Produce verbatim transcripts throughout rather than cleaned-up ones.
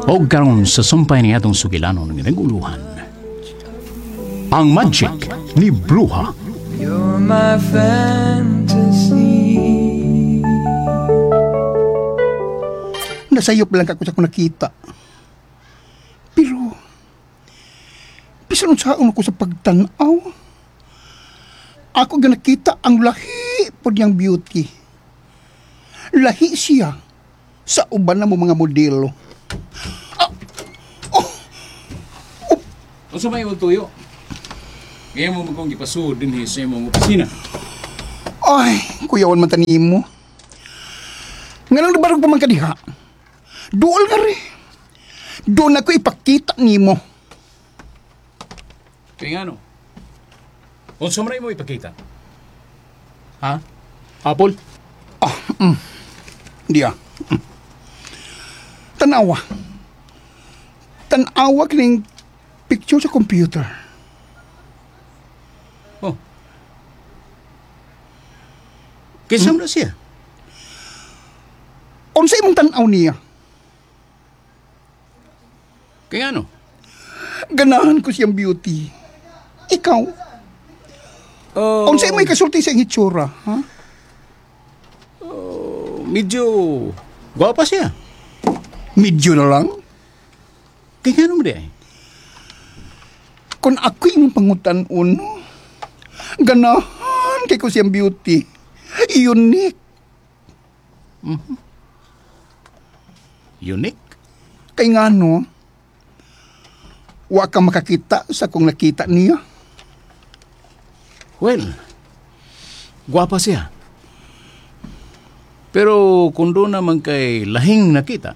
O karon sa sumpay ni atong sugilanon ng naguluhan. Ang magic ni Bruha. You're my fantasy. Nasayop lang ako sa kung nakita. Pero, bisan saan ako sa pagtanaw, ako ga nakita ang lahi po niyang beauty. Lahi siya sa uban na mo mga modelo. O sa may tuyo? Ngayon mo magkong ipasud din sa imong opisina. Ay, kuyawan man tanim mo. Nga lang nabarog pa man kadiha. Duol nga rin. Doon ako ipakita ni mo. Kaya nga no? Kung sumray mo ipakita. Ha? Apple? Ah, mm. Hindi ah. Mm. Tanawa. Tanawa kining picture sa computer. Oh. Kisam hmm? na siya? Unsay imong tanaw niya? Kaya ano? Ganahan ko siyang beauty. Ikaw? Oh. Unsay mo ikasulti sa hitsura, ha? Oh, medyo gwapa siya. Medyo na lang? Kaya ano mo di ay? Kung ako yung pangutan-un, ganahan kay ko siyang beauty. Unique. Mm-hmm. Unique? Kay nga no, wa ka makakita sa kung nakita niya. Well, gwapa siya. Pero kung doon naman kay lahing nakita,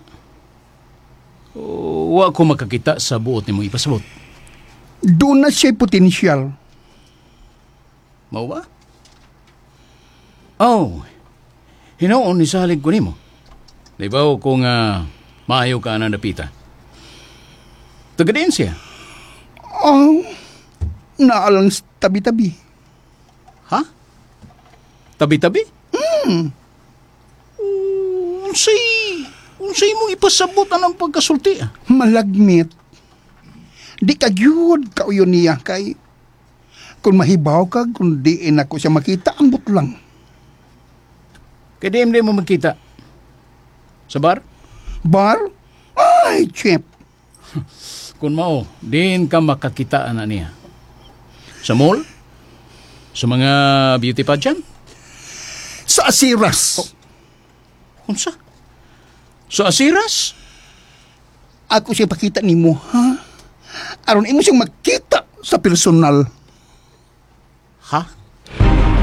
oh, wa ko makakita sa buot ni mo ipasabot. Doon na siya potensyal. Mao ba? Oh, hinoon ni salig ko nimo. Di ba kung uh, maayo ka na napita? Tagadin siya. Oh, naalang tabi-tabi. Ha? Tabi-tabi? Hmm. Unsay, unsay mo ipasabot ang pagkasulti ah? Malagmit. Di ka gyud kauyon niya kay kung mahibaw ka, kung diin ako siya makita, ambot lang. Kaya di mo magkita. Sa bar? Bar? Ay, chip. Kung mao, din ka makakitaan na niya. Sa mall? Sa mga beauty pageant? Sa Asiras. Oh. Unsa? Sa Asiras? Ako siya pakita ni mo, ha? Aron imo siyang makita sa personal. Ha?